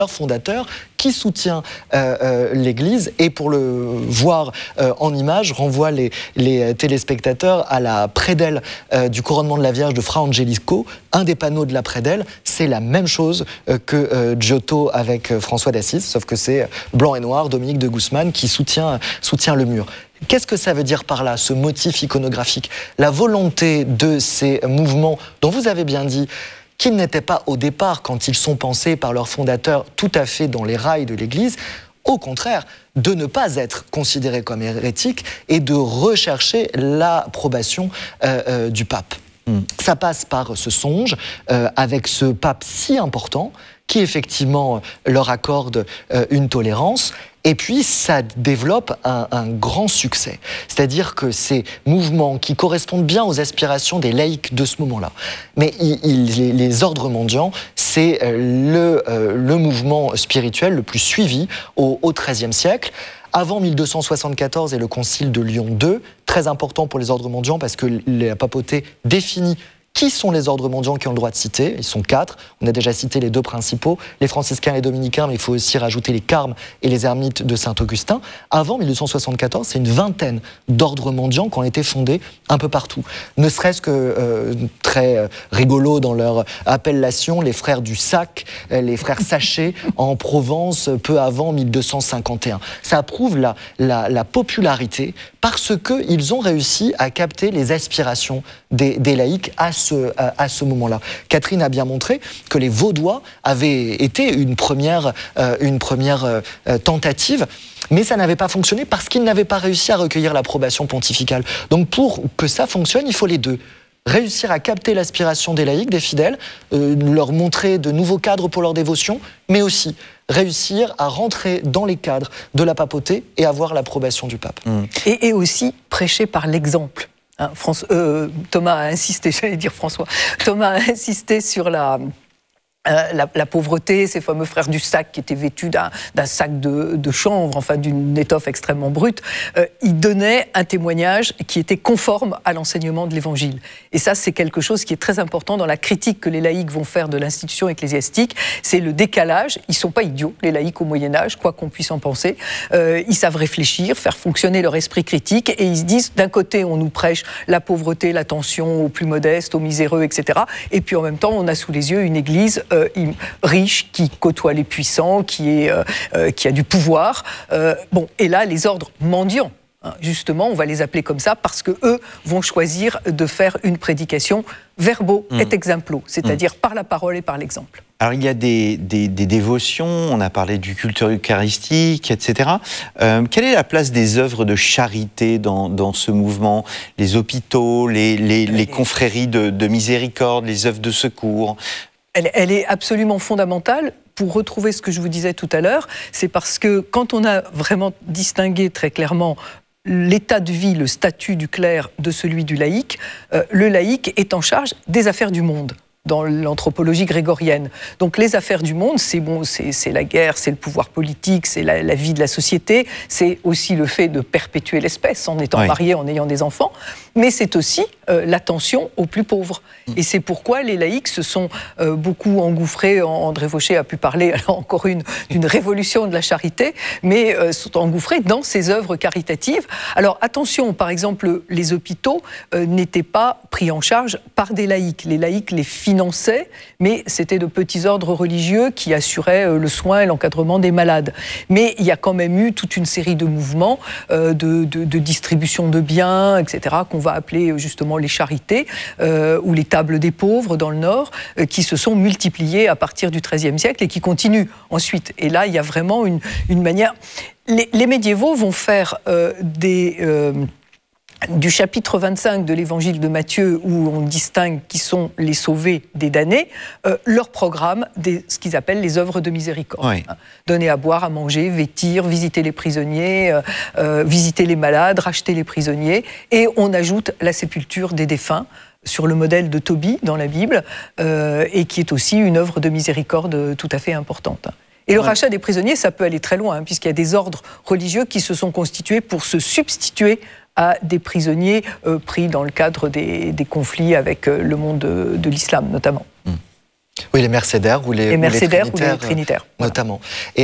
fondateur qui soutient l'Église, et pour le voir en image, renvoie les téléspectateurs à la prédelle du couronnement de la Vierge de Fra Angelico. Un des panneaux de la prédelle, c'est la même chose que Giotto avec François d'Assise, sauf que c'est blanc et noir, Dominique de Guzman qui soutient le mur. Qu'est-ce que ça veut dire par là, ce motif iconographique? La volonté de ces mouvements, dont vous avez bien dit qu'ils n'étaient pas au départ, quand ils sont pensés par leurs fondateurs, tout à fait dans les rails de l'Église, au contraire, de ne pas être considérés comme hérétiques et de rechercher l'approbation du pape. Ça passe par ce songe avec ce pape si important qui effectivement leur accorde une tolérance. Et puis, ça développe un grand succès. C'est-à-dire que ces mouvements qui correspondent bien aux aspirations des laïcs de ce moment-là. Mais les ordres mendiants, c'est le mouvement spirituel le plus suivi au XIIIe siècle. Avant 1274 et le concile de Lyon II, très important pour les ordres mendiants parce que la papauté définit qui sont les ordres mendiants qui ont le droit de citer. Ils sont 4. On a déjà cité les 2 principaux, les franciscains et les dominicains, mais il faut aussi rajouter les carmes et les ermites de Saint-Augustin. Avant 1274, c'est une vingtaine d'ordres mendiants qui ont été fondés un peu partout. Ne serait-ce que très rigolo dans leur appellation, les frères du sac, les frères Sachet en Provence, peu avant 1251. Ça prouve la popularité parce qu'ils ont réussi à capter les aspirations des laïcs à ce moment-là. Catherine a bien montré que les Vaudois avaient été une première tentative, mais ça n'avait pas fonctionné parce qu'ils n'avaient pas réussi à recueillir l'approbation pontificale. Donc pour que ça fonctionne, il faut les deux. Réussir à capter l'aspiration des laïcs, des fidèles, leur montrer de nouveaux cadres pour leur dévotion, mais aussi réussir à rentrer dans les cadres de la papauté et avoir l'approbation du pape. Et aussi prêcher par l'exemple. Thomas a insisté, j'allais dire François, Thomas a insisté sur la pauvreté, ces fameux frères du sac qui étaient vêtus d'un sac de chanvre, enfin d'une étoffe extrêmement brute. Ils donnaient un témoignage qui était conforme à l'enseignement de l'Évangile. Et ça, c'est quelque chose qui est très important dans la critique que les laïcs vont faire de l'institution ecclésiastique. C'est le décalage. Ils ne sont pas idiots, les laïcs au Moyen-Âge, quoi qu'on puisse en penser. Ils savent réfléchir, faire fonctionner leur esprit critique, et ils se disent, d'un côté, on nous prêche la pauvreté, l'attention aux plus modestes, aux miséreux, etc. Et puis en même temps, on a sous les yeux une église riche, qui côtoie les puissants, qui a du pouvoir. Et là, les ordres mendiants, justement, on va les appeler comme ça, parce qu'eux vont choisir de faire une prédication verbo et exemplo, c'est-à-dire par la parole et par l'exemple. Alors, il y a des dévotions, on a parlé du culte eucharistique, etc. Quelle est la place des œuvres de charité dans ce mouvement? Les hôpitaux, les confréries de miséricorde, les œuvres de secours? Elle est absolument fondamentale. Pour retrouver ce que je vous disais tout à l'heure, c'est parce que quand on a vraiment distingué très clairement l'état de vie, le statut du clerc de celui du laïc, le laïc est en charge des affaires du monde dans l'anthropologie grégorienne. Donc les affaires du monde, c'est la guerre, c'est le pouvoir politique, c'est la vie de la société, c'est aussi le fait de perpétuer l'espèce en étant marié, en ayant des enfants, mais c'est aussi l'attention aux plus pauvres. Et c'est pourquoi les laïcs se sont beaucoup engouffrés, André Fauché a pu parler alors encore d'une révolution de la charité, mais sont engouffrés dans ces œuvres caritatives. Alors attention, par exemple, les hôpitaux n'étaient pas pris en charge par des laïcs. Les laïcs les finançaient, mais c'était de petits ordres religieux qui assuraient le soin et l'encadrement des malades. Mais il y a quand même eu toute une série de mouvements de distribution de biens, etc., qu'on va appeler justement les charités, ou les tables des pauvres dans le Nord, qui se sont multipliées à partir du XIIIe siècle et qui continuent ensuite. Et là, il y a vraiment une manière... Les médiévaux vont faire du chapitre 25 de l'évangile de Matthieu, où on distingue qui sont les sauvés des damnés, leur programme, ce qu'ils appellent les œuvres de miséricorde. Oui. Donner à boire, à manger, vêtir, visiter les prisonniers, visiter les malades, racheter les prisonniers, et on ajoute la sépulture des défunts, sur le modèle de Tobie dans la Bible, et qui est aussi une œuvre de miséricorde tout à fait importante. Et le rachat des prisonniers, ça peut aller très loin, puisqu'il y a des ordres religieux qui se sont constitués pour se substituer à des prisonniers pris dans le cadre des conflits avec le monde de l'islam, notamment. Oui, les mercédaires ou les Les mercédaires ou les trinitaires, trinitaires. notamment.